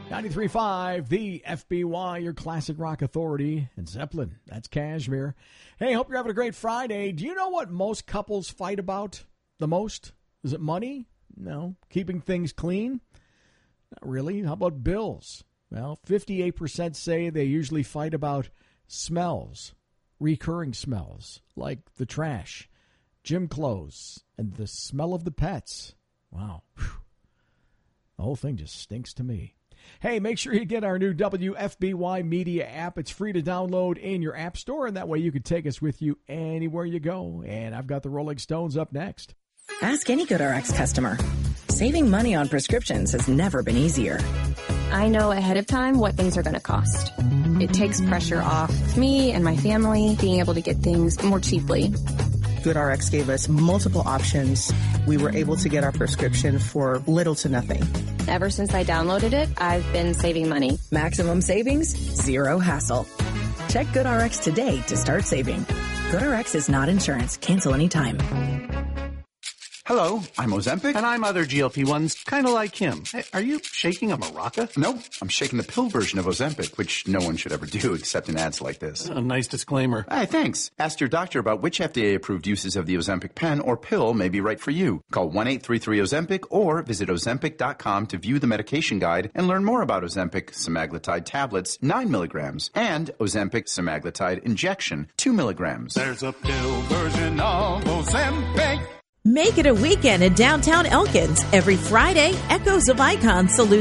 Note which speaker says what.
Speaker 1: 93.5, the FBY, your classic rock authority, and Zeppelin. That's Kashmir. Hey, hope you're having a great Friday. Do you know what most couples fight about the most? Is it money? No. Keeping things clean? Not really. How about bills? Well, 58% say they usually fight about smells, recurring smells, like the trash, gym clothes, and the smell of the pets. Wow. Whew. The whole thing just stinks to me. Hey, make sure you get our new WFBY Media app. It's free to download in your app store, and that way you can take us with you anywhere you go. And I've got the Rolling Stones up next.
Speaker 2: Ask any GoodRx customer. Saving money on prescriptions has never been easier.
Speaker 3: I know ahead of time what things are going to cost. It takes pressure off me and my family being able to get things more cheaply.
Speaker 4: GoodRx gave us multiple options. We were able to get our prescription for little to nothing.
Speaker 3: Ever since I downloaded it, I've been saving money.
Speaker 2: Maximum savings, zero hassle. Check GoodRx today to start saving. GoodRx is not insurance. Cancel anytime.
Speaker 5: Hello, I'm Ozempic.
Speaker 6: And I'm other GLP-1s, kind of like him. Hey, are you shaking a maraca?
Speaker 5: Nope, I'm shaking the pill version of Ozempic, which no one should ever do except in ads like this.
Speaker 6: A nice disclaimer.
Speaker 5: Hey, thanks. Ask your doctor about which FDA-approved uses of the Ozempic pen or pill may be right for you. Call 1-833-OZEMPIC or visit Ozempic.com to view the medication guide and learn more about Ozempic semaglutide tablets, 9 milligrams, and Ozempic semaglutide injection, 2 milligrams.
Speaker 6: There's a pill version of Ozempic.
Speaker 7: Make it a weekend in downtown Elkins. Every Friday, Echoes of Icon salute